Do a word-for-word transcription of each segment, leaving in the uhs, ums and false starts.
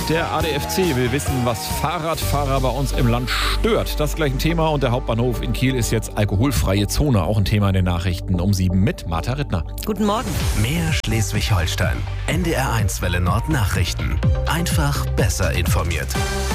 Der A D F C will wissen, was Fahrradfahrer bei uns im Land stört. Das gleich ein Thema und der Hauptbahnhof in Kiel ist jetzt alkoholfreie Zone. Auch ein Thema in den Nachrichten um sieben mit Martha Rittner. Guten Morgen. Mehr Schleswig-Holstein. N D R eins Welle Nord Nachrichten. Einfach besser informiert.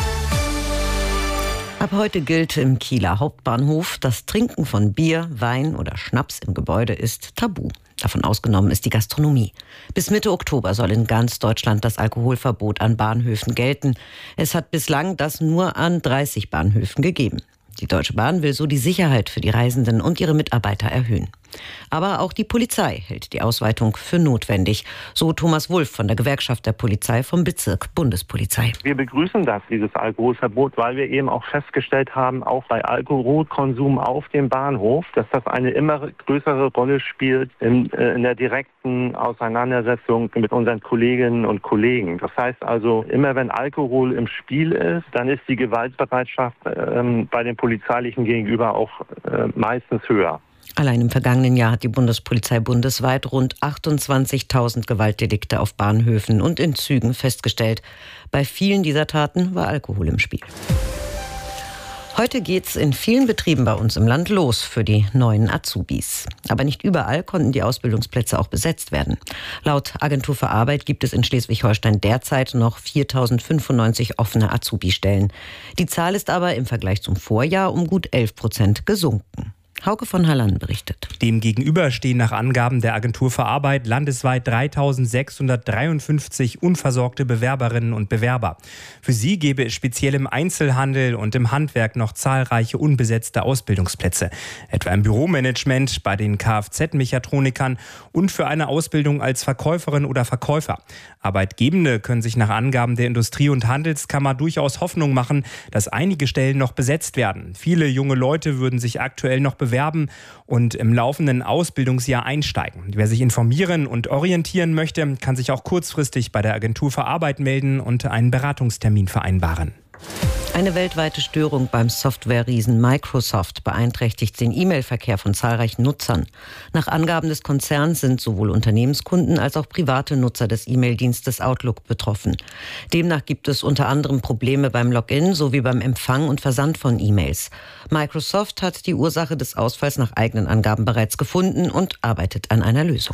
Ab heute gilt im Kieler Hauptbahnhof, das Trinken von Bier, Wein oder Schnaps im Gebäude ist tabu. Davon ausgenommen ist die Gastronomie. Bis Mitte Oktober soll in ganz Deutschland das Alkoholverbot an Bahnhöfen gelten. Es hat bislang das nur an dreißig Bahnhöfen gegeben. Die Deutsche Bahn will so die Sicherheit für die Reisenden und ihre Mitarbeiter erhöhen. Aber auch die Polizei hält die Ausweitung für notwendig. So Thomas Wulff von der Gewerkschaft der Polizei vom Bezirk Bundespolizei. Wir begrüßen das, dieses Alkoholverbot, weil wir eben auch festgestellt haben, auch bei Alkoholkonsum auf dem Bahnhof, dass das eine immer größere Rolle spielt in, äh, in der direkten Auseinandersetzung mit unseren Kolleginnen und Kollegen. Das heißt also, immer wenn Alkohol im Spiel ist, dann ist die Gewaltbereitschaft äh, bei den Polizeilichen gegenüber auch äh, meistens höher. Allein im vergangenen Jahr hat die Bundespolizei bundesweit rund achtundzwanzigtausend Gewaltdelikte auf Bahnhöfen und in Zügen festgestellt. Bei vielen dieser Taten war Alkohol im Spiel. Heute geht's in vielen Betrieben bei uns im Land los für die neuen Azubis. Aber nicht überall konnten die Ausbildungsplätze auch besetzt werden. Laut Agentur für Arbeit gibt es in Schleswig-Holstein derzeit noch viertausendfünfundneunzig offene Azubi-Stellen. Die Zahl ist aber im Vergleich zum Vorjahr um gut elf Prozent gesunken. Hauke von Halland berichtet. Demgegenüber stehen nach Angaben der Agentur für Arbeit landesweit dreitausendsechshundertdreiundfünfzig unversorgte Bewerberinnen und Bewerber. Für sie gäbe es speziell im Einzelhandel und im Handwerk noch zahlreiche unbesetzte Ausbildungsplätze. Etwa im Büromanagement, bei den Kfz-Mechatronikern und für eine Ausbildung als Verkäuferin oder Verkäufer. Arbeitgebende können sich nach Angaben der Industrie- und Handelskammer durchaus Hoffnung machen, dass einige Stellen noch besetzt werden. Viele junge Leute würden sich aktuell noch bewerben und im laufenden Ausbildungsjahr einsteigen. Wer sich informieren und orientieren möchte, kann sich auch kurzfristig bei der Agentur für Arbeit melden und einen Beratungstermin vereinbaren. Eine weltweite Störung beim Software-Riesen Microsoft beeinträchtigt den E-Mail-Verkehr von zahlreichen Nutzern. Nach Angaben des Konzerns sind sowohl Unternehmenskunden als auch private Nutzer des E-Mail-Dienstes Outlook betroffen. Demnach gibt es unter anderem Probleme beim Login sowie beim Empfang und Versand von E-Mails. Microsoft hat die Ursache des Ausfalls nach eigenen Angaben bereits gefunden und arbeitet an einer Lösung.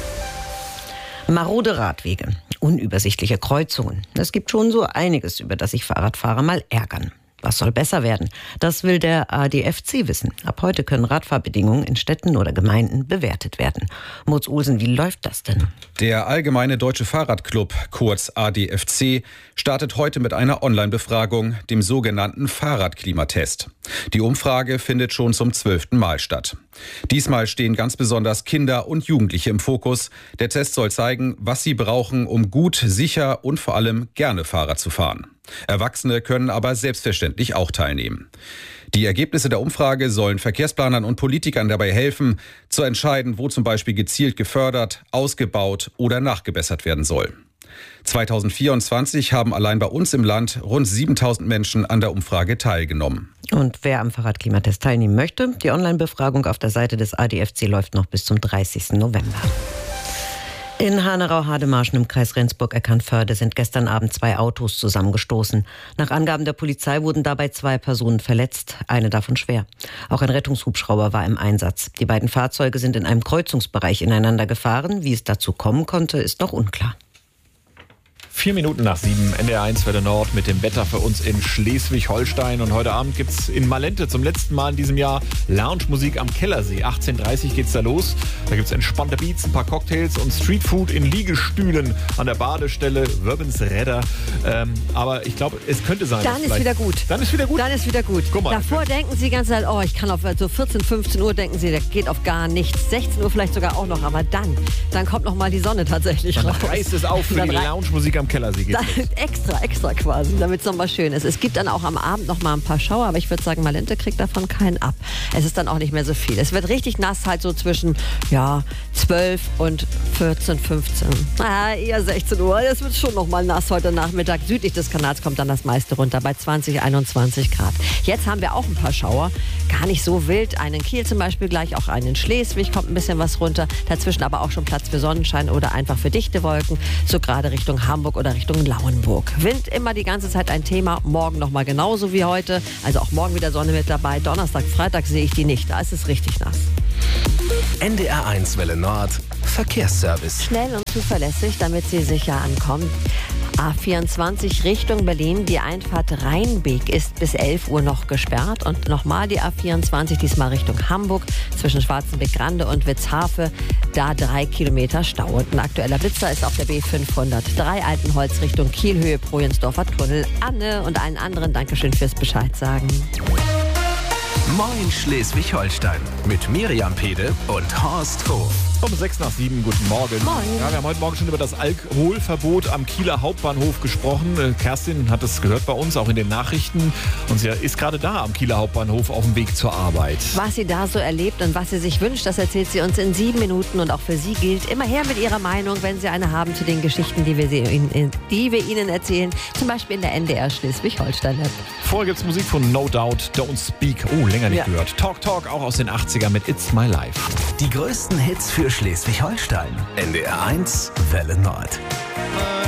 Marode Radwege, unübersichtliche Kreuzungen. Es gibt schon so einiges, über das sich Fahrradfahrer mal ärgern. Was soll besser werden? Das will der A D F C wissen. Ab heute können Radfahrbedingungen in Städten oder Gemeinden bewertet werden. Mutz Olsen, wie läuft das denn? Der Allgemeine Deutsche Fahrradclub, kurz A D F C, startet heute mit einer Online-Befragung, dem sogenannten Fahrradklimatest. Die Umfrage findet schon zum zwölften Mal statt. Diesmal stehen ganz besonders Kinder und Jugendliche im Fokus. Der Test soll zeigen, was sie brauchen, um gut, sicher und vor allem gerne Fahrrad zu fahren. Erwachsene können aber selbstverständlich auch teilnehmen. Die Ergebnisse der Umfrage sollen Verkehrsplanern und Politikern dabei helfen, zu entscheiden, wo zum Beispiel gezielt gefördert, ausgebaut oder nachgebessert werden soll. zweitausendvierundzwanzig haben allein bei uns im Land rund siebentausend Menschen an der Umfrage teilgenommen. Und wer am Fahrradklimatest teilnehmen möchte, die Online-Befragung auf der Seite des A D F C läuft noch bis zum dreißigsten November. In Hanerau-Hademarschen im Kreis Rendsburg-Eckernförde sind gestern Abend zwei Autos zusammengestoßen. Nach Angaben der Polizei wurden dabei zwei Personen verletzt, eine davon schwer. Auch ein Rettungshubschrauber war im Einsatz. Die beiden Fahrzeuge sind in einem Kreuzungsbereich ineinander gefahren. Wie es dazu kommen konnte, ist noch unklar. Vier Minuten nach sieben, N D R eins Welle Nord mit dem Wetter für uns in Schleswig-Holstein. Und heute Abend gibt es in Malente zum letzten Mal in diesem Jahr Lounge-Musik am Kellersee. achtzehn Uhr dreißig geht's da los. Da gibt es entspannte Beats, ein paar Cocktails und Streetfood in Liegestühlen an der Badestelle Wöbbensredder. Ähm, aber ich glaube, es könnte sein. Dann ist wieder gut. Dann ist wieder gut? Dann ist wieder gut. Guck mal, davor denken Sie die ganze Zeit, oh, ich kann auf so vierzehn, fünfzehn Uhr denken Sie, das geht auf gar nichts. sechzehn Uhr vielleicht sogar auch noch. Aber dann, dann kommt noch mal die Sonne tatsächlich dann raus. Dann reißt es auf für die Lounge-Musik am Kellersee. Da, extra, extra quasi, damit es nochmal schön ist. Es gibt dann auch am Abend noch mal ein paar Schauer, aber ich würde sagen, Malente kriegt davon keinen ab. Es ist dann auch nicht mehr so viel. Es wird richtig nass halt so zwischen ja, zwölf und vierzehn, fünfzehn. Ah, eher sechzehn Uhr. Es wird schon noch mal nass heute Nachmittag. Südlich des Kanals kommt dann das meiste runter bei zwanzig, einundzwanzig Grad. Jetzt haben wir auch ein paar Schauer. Gar nicht so wild. Einen in Kiel zum Beispiel gleich, auch einen in Schleswig kommt ein bisschen was runter. Dazwischen aber auch schon Platz für Sonnenschein oder einfach für dichte Wolken. So gerade Richtung Hamburg oder Richtung Lauenburg. Wind immer die ganze Zeit ein Thema, morgen nochmal genauso wie heute. Also auch morgen wieder Sonne mit dabei. Donnerstag, Freitag sehe ich die nicht, da ist es richtig nass. N D R eins Welle Nord, Verkehrsservice. Schnell und zuverlässig, damit Sie sicher ankommen. A vierundzwanzig Richtung Berlin, die Einfahrt Rheinbeek ist bis elf Uhr noch gesperrt. Und nochmal die A vierundzwanzig, diesmal Richtung Hamburg, zwischen Schwarzenbeck-Grande und Witzhafe, da drei Kilometer Stau. Und ein aktueller Blitzer ist auf der B fünfhundertdrei Altenholz Richtung Kielhöhe, Projensdorfer Tunnel. Anne und allen anderen Dankeschön fürs Bescheid sagen. Moin Schleswig-Holstein mit Miriam Pede und Horst Hof. Um sechs nach sieben, guten Morgen. Moin. Ja, wir haben heute Morgen schon über das Alkoholverbot am Kieler Hauptbahnhof gesprochen. Kerstin hat es gehört bei uns, auch in den Nachrichten. Und sie ist gerade da am Kieler Hauptbahnhof auf dem Weg zur Arbeit. Was sie da so erlebt und was sie sich wünscht, das erzählt sie uns in sieben Minuten. Und auch für sie gilt, immer her mit ihrer Meinung, wenn Sie eine haben zu den Geschichten, die wir, sie, die wir Ihnen erzählen. Zum Beispiel in der N D R Schleswig-Holstein-App. Vorher gibt es Musik von No Doubt, Don't Speak. Oh, länger nicht Ja. gehört. Talk Talk, auch aus den achtzigern mit It's My Life. Die größten Hits für Schleswig-Holstein. N D R eins Welle Nord.